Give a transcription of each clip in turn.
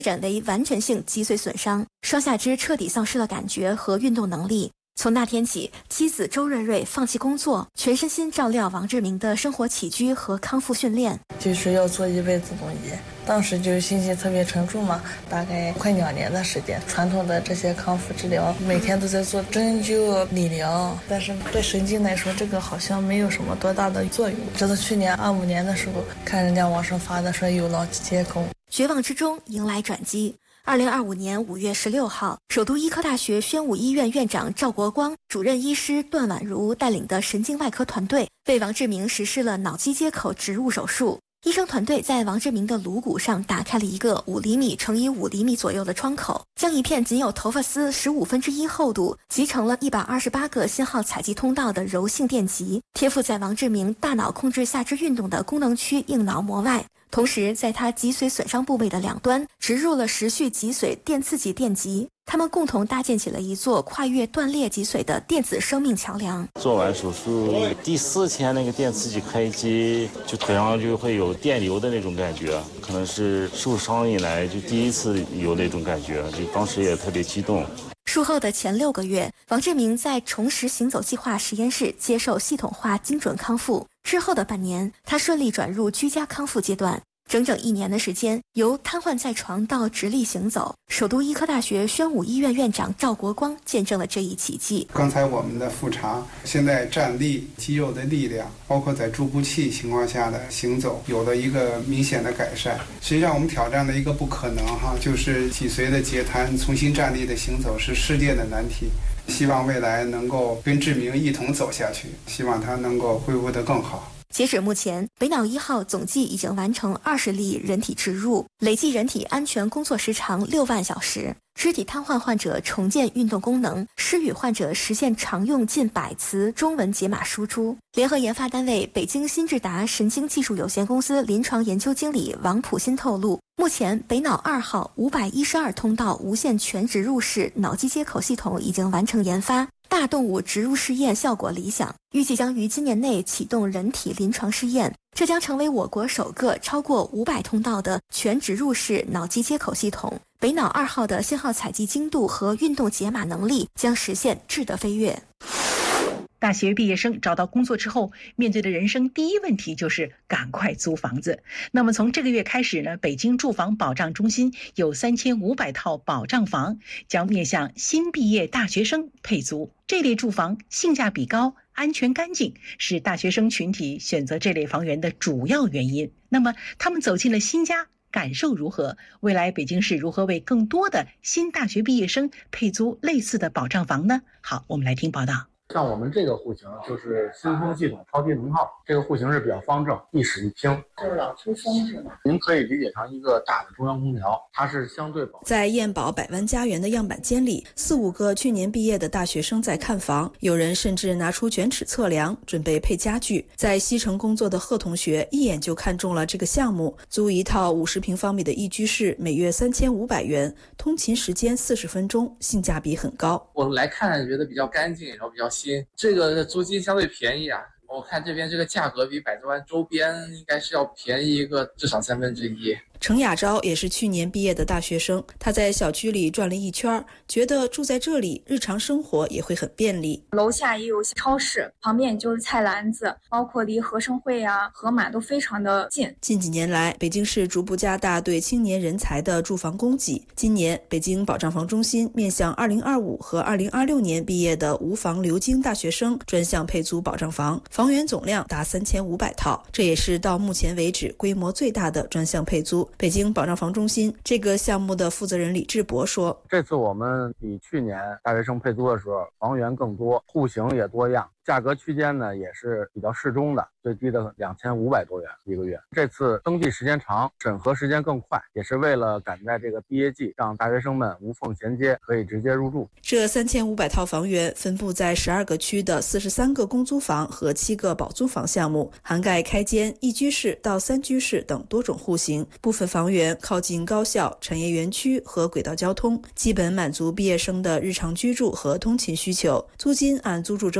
展为完全性脊髓损伤，双下肢彻底丧失了感觉和运动能力。从那天起，妻子周瑞瑞放弃工作，全身心照料王志明的生活起居和康复训练。 就是要做一辈子公益，当时就是心情特别沉重嘛，大概快2年的时间，传统的这些康复治疗每天都在做针灸理疗，但是对神经来说这个好像没有什么多大的作用。直到去年25年的时候，看人家网上发的说有脑接口， 绝望之中迎来转机。2025年5月16号，首都医科大学宣武医院院长赵国光、主任医师段婉如带领的神经外科团队为王志明实施了脑机接口植入手术。医生团队在王志明的颅骨上打开了一个5厘米乘以5厘米左右的窗口，将一片仅有头发丝1/15厚度、集成了128个信号采集通道的柔性电极，贴附在王志明大脑控制下肢运动的功能区硬脑膜外。同时，在他脊髓损伤部位的两端植入了时序脊髓电刺激电极，他们共同搭建起了一座跨越断裂脊髓的电子生命桥梁。 做完手术第4天，那个电刺激开机，就腿上就会有电流的那种感觉，可能是受伤以来就第一次有那种感觉，就当时也特别激动。 术后的前6个月，王志明在重拾行走计划实验室接受系统化精准康复。之后的半年，他顺利转入居家康复阶段。整整1年的时间，由瘫痪在床到直立行走，首都医科大学宣武医院院长赵国光见证了这一奇迹。 刚才我们的复查，现在站立肌肉的力量，包括在助步器情况下的行走，有了一个明显的改善。实际上我们挑战的一个不可能就是脊髓的截瘫，重新站立的行走是世界的难题。希望未来能够跟志明一同走下去，希望他能够恢复得更好。 截止目前，北脑1号总计已经完成20例人体植入，累计人体安全工作时长6万小时。肢体瘫痪患者重建运动功能，失语患者实现常用近100词中文解码输出。联合研发单位北京新智达神经技术有限公司临床研究经理王普新透露，目前北脑2号512通道无线全植入式脑机接口系统已经完成研发，大动物植入试验效果理想，预计将于今年内启动人体临床试验。这将成为我国首个超过500通道的全植入式脑机接口系统。北脑2号的信号采集精度和运动解码能力将实现质的飞跃。 大学毕业生找到工作之后，面对的人生第一问题就是赶快租房子。那么从这个月开始呢，北京住房保障中心有3500套保障房将面向新毕业大学生配租。这类住房性价比高，安全干净，是大学生群体选择这类房源的主要原因。那么他们走进了新家，感受如何？未来北京市如何为更多的新大学毕业生配租类似的保障房呢？好，我们来听报道。 像我们这个户型就是新风系统超低能耗，这个户型是比较方正，一室一厅， 就是老出风是吗？ 您可以理解成一个大的中央空调，它是相对保。 在燕宝百湾家园的样板间里，4、5个去年毕业的大学生在看房，有人甚至拿出卷尺测量，准备配家具。在西城工作的贺同学一眼就看中了这个项目，租一套50平方米的一居室，每月3500元，通勤时间40分钟，性价比很高。 我来看觉得比较干净，然后比较新，这个租金相对便宜啊。我看这边这个价格比百子湾周边应该是要便宜一个至少1/3。 程亚昭也是去年毕业的大学生，他在小区里转了一圈，觉得住在这里日常生活也会很便利。 楼下也有超市，旁边就是菜篮子，包括离合生汇啊、盒马都非常的近。 近几年来，北京市逐步加大对青年人才的住房供给。今年，北京保障房中心面向2025和2026年毕业的无房留京大学生专项配租保障房，房源总量达3500套，这也是到目前为止规模最大的专项配租。北京保障房中心这个项目的负责人李志博说， 这次我们比去年大学生配租的时候房源更多，户型也多样，价格区间呢也是比较适中的，最低的2500多元一个月。这次登记时间长，审核时间更快，也是为了赶在这个毕业季，让大学生们无缝衔接，可以直接入住。 这3500套房源分布在12个区的43个公租房和7个保租房项目，涵盖开间、一居室到3居室等多种户型。部分房源靠近高校、产业园区和轨道交通，基本满足毕业生的日常居住和通勤需求。租金按租住周期进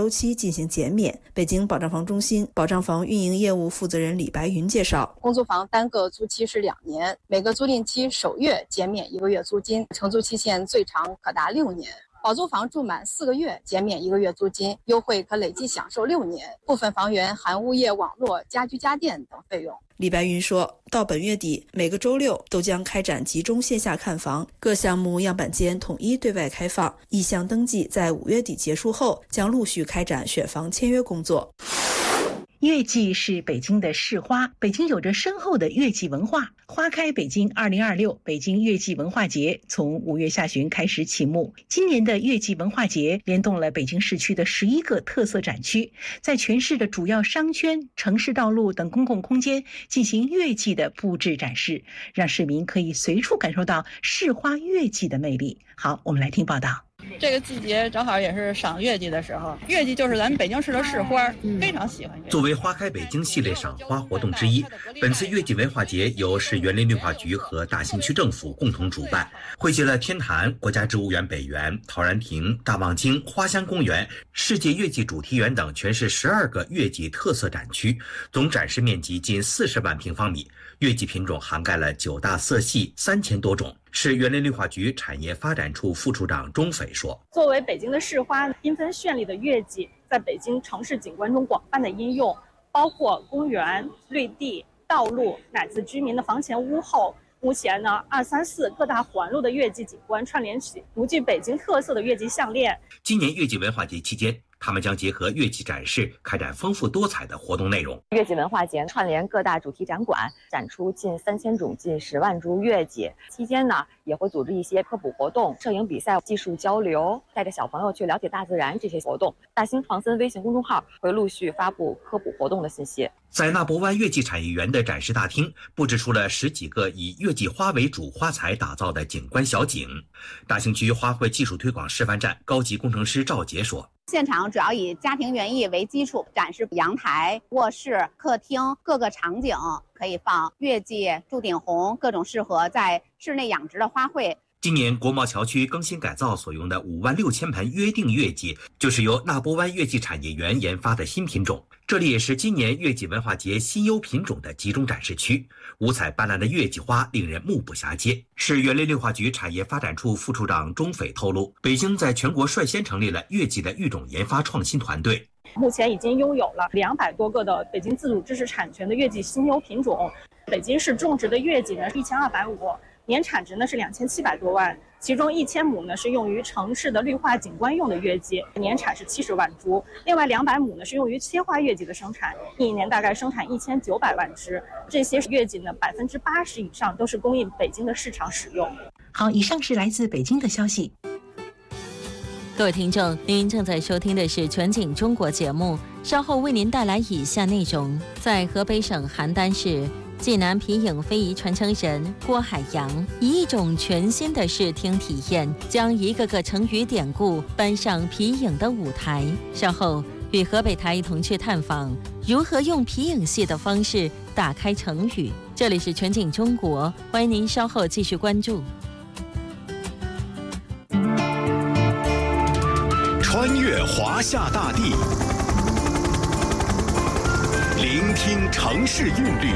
进行减免。北京保障房中心保障房运营业务负责人李白云介绍， 公租房单个租期是2年，每个租赁期首月减免1个月租金，承租期限最长可达6年。保租房住满4个月减免1个月租金，优惠可累计享受6年。部分房源含物业、网络、家居家电等费用。 李白云说，到本月底，每个周六都将开展集中线下看房，各项目样板间统一对外开放，意向登记在5月底结束后，将陆续开展选房签约工作。 月季是北京的市花，北京有着深厚的月季文化。花开北京2026北京月季文化节从5月下旬开始启幕。今年的月季文化节联动了北京市区的11个特色展区，在全市的主要商圈、城市道路等公共空间进行月季的布置展示，让市民可以随处感受到市花月季的魅力。好，我们来听报道。 这个季节正好也是赏月季的时候，月季就是咱们北京市的市花，非常喜欢月季。 作为花开北京系列赏花活动之一，本次月季文化节由市园林绿化局和大兴区政府共同主办，汇集了天坛、国家植物园北园、陶然亭、大望京、花乡公园、世界月季主题园等全市12个月季特色展区，总展示面积近40万平方米。月季品种涵盖了9大色系3000多种。市园林绿化局产业发展处副处长钟斐说， 作为北京的市花，缤纷绚丽的月季在北京城市景观中广泛的应用，包括公园、绿地、道路乃至居民的房前屋后。目前呢，2、3、4各大环路的月季景观串联起独具北京特色的月季项链。 今年月季文化节期间，他们将结合月季展示，开展丰富多彩的活动内容。 月季文化节串联各大主题展馆，展出近3000种、近10万株月季。期间呢，也会组织一些科普活动、摄影比赛、技术交流，带着小朋友去了解大自然这些活动。大兴创森微信公众号会陆续发布科普活动的信息。 在纳博湾月季产业园的展示大厅，布置出了10几个以月季花为主花材打造的景观小景。大兴区花卉技术推广示范站高级工程师赵杰说， 现场主要以家庭园艺为基础，展示阳台、卧室、客厅各个场景，可以放月季、柱顶红各种适合在室内养殖的花卉。 今年国贸桥区更新改造所用的56000盆约定月季，就是由纳博湾月季产业园研发的新品种。这里也是今年月季文化节新优品种的集中展示区，五彩斑斓的月季花令人目不暇接。市园林绿化局产业发展处副处长钟斐透露，北京在全国率先成立了月季的育种研发创新团队。 目前已经拥有了200多个的北京自主知识产权的月季新优品种。北京市种植的月季呢1250，年产值呢是2700多万，其中1000亩呢是用于城市的绿化景观用的月季，年产是70万株；另外200亩呢是用于切花月季的生产，一年大概生产1900万只。这些月季呢80%以上都是供应北京的市场使用。 好，以上是来自北京的消息。 各位听众，您正在收听的是全景中国节目，稍后为您带来以下内容：在河北省邯郸市，济南皮影非遗传承人郭海洋以一种全新的视听体验，将一个个成语典故搬上皮影的舞台。稍后与河北台一同去探访如何用皮影戏的方式打开成语。这里是全景中国，欢迎您稍后继续关注。 穿越华夏大地，聆听城市韵律，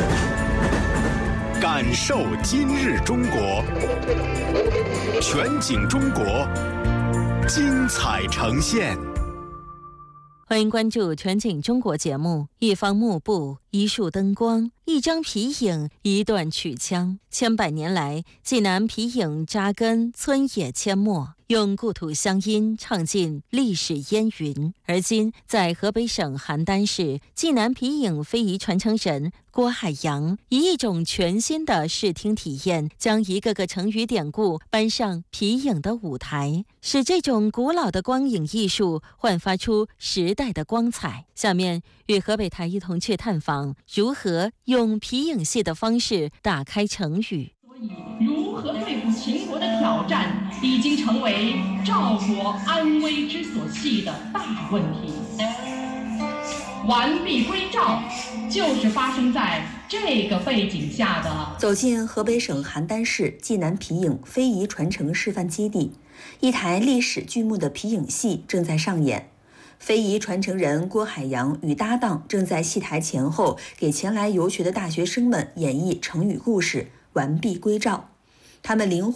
感受今日中国。全景中国，精彩呈现。 欢迎关注全景中国节目。一方幕布，一束灯光，一张皮影，一段曲腔。千百年来，济南皮影扎根村野阡陌，用故土乡音唱尽历史烟云。而今，在河北省邯郸市，济南皮影非遗传承人郭海洋以一种全新的视听体验，将一个个成语典故搬上皮影的舞台，使这种古老的光影艺术焕发出时代的光彩。下面与河北台一同去探访如何用皮影戏的方式打开成语。 如何对付秦国的挑战，已经成为赵国安危之所系的大问题。完璧归赵，就是发生在这个背景下的。 走进河北省邯郸市济南皮影非遗传承示范基地，一台历史剧目的皮影戏正在上演。 非遗传承人郭海洋与搭档正在戏台前后给前来游学的大学生们演绎成语故事，完璧归赵。他们灵活